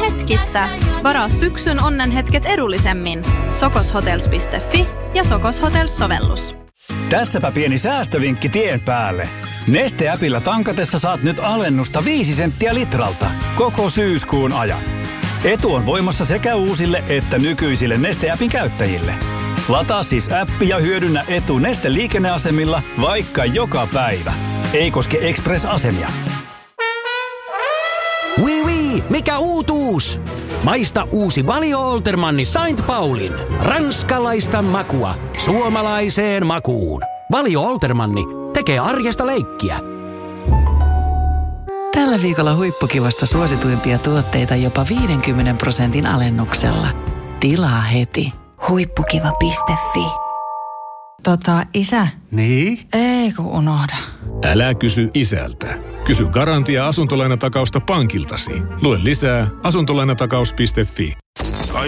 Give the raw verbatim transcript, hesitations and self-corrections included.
hetkissä. Varaa syksyn onnenhetket edullisemmin. sokoshotels piste fi ja Sokos Hotels-sovellus. Tässäpä pieni säästövinkki tien päälle. Neste-äpillä tankatessa saat nyt alennusta viisi senttiä litralta koko syyskuun ajan. Etu on voimassa sekä uusille että nykyisille Neste-äpin käyttäjille. Lataa siis appi ja hyödynnä etu Neste-liikenneasemilla vaikka joka päivä. Ei koske Express-asemia. Oui, oui, mikä uutuus? Maista uusi Valio Oltermanni Saint Paulin. Ranskalaista makua suomalaiseen makuun. Valio Oltermanni tekee arjesta leikkiä. Tällä viikolla huippukivasta suosituimpia tuotteita jopa viidenkymmenen prosentin alennuksella. Tilaa heti. Huippukiva piste fi. Tota, isä. Niin? Ei kun unohda. Älä kysy isältä. Kysy Garantia asuntolainatakausta pankiltasi. Lue lisää asuntolainatakaus piste fi.